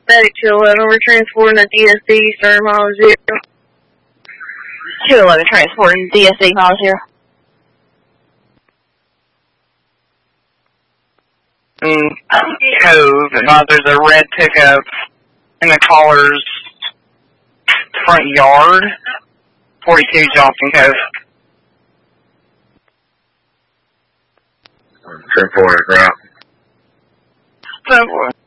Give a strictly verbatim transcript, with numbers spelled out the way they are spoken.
Static two eleven, we're transporting the D S D, start mile zero. two eleven transporting D S D, mile zero. Mm, Cove, advise there's a red pickup in the caller's front yard, forty-two Johnson Cove. ten four, right. ten four.